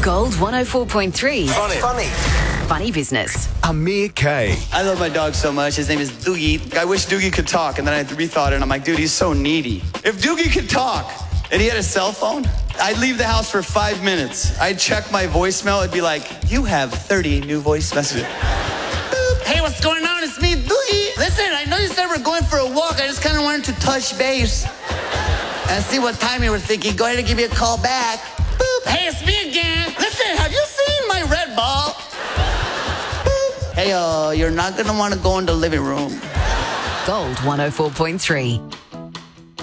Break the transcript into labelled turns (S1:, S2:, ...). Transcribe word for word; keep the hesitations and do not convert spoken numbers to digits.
S1: Gold one oh four point three.
S2: Funny. Funny.
S1: Funny business.
S3: Amir K.
S4: I love my dog so much. His name is Doogie. I wish Doogie could talk, and then I rethought it, and I'm like, dude, he's so needy. If Doogie could talk and he had a cell phone, I'd leave the house for five minutes. I'd check my voicemail. It'd be like, you have thirty new voice messages. Boop. Hey, what's going on? It's me, Doogie. Listen, I know you said we're going for a walk. I just kind of wanted to touch base and see what time you were thinking. Go ahead and give me a call back. Boop. Hey, it's me again. Listen, have you seen my red ball? Boop. Hey, uh, you're not going to want to go in the living room.
S1: Gold one oh four point three.